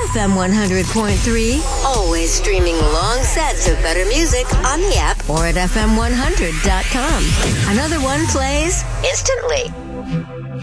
FM 100.3. Always streaming long sets of better music on the app or at FM100.com. Another one plays instantly.